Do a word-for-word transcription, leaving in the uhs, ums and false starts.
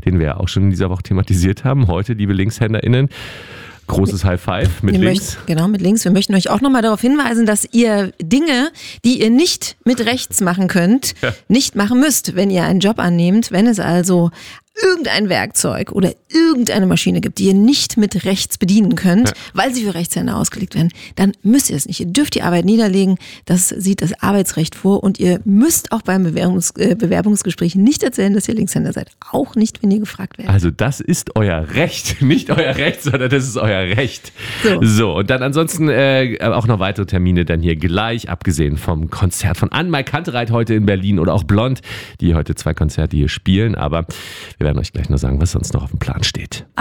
den wir ja auch schon in dieser Woche thematisiert haben. Heute, liebe LinkshänderInnen, großes High Five mit Wir links. Möchten, genau, mit links. Wir möchten euch auch nochmal darauf hinweisen, dass ihr Dinge, die ihr nicht mit rechts machen könnt, ja. nicht machen müsst, wenn ihr einen Job annehmt. Wenn es also irgendein Werkzeug oder irgendeine Maschine gibt, die ihr nicht mit rechts bedienen könnt, ja. weil sie für Rechtshänder ausgelegt werden, dann müsst ihr es nicht. Ihr dürft die Arbeit niederlegen, das sieht das Arbeitsrecht vor und ihr müsst auch beim Bewerbungs- äh, Bewerbungsgespräch nicht erzählen, dass ihr Linkshänder seid. Auch nicht, wenn ihr gefragt werdet. Also das ist euer Recht, nicht euer Recht, sondern das ist euer Recht. So, so und dann ansonsten äh, auch noch weitere Termine dann hier gleich, abgesehen vom Konzert von Anne-Mai Kantereit heute in Berlin oder auch Blond, die heute zwei Konzerte hier spielen, aber wir werden euch gleich noch sagen, was sonst noch auf dem Plan steht.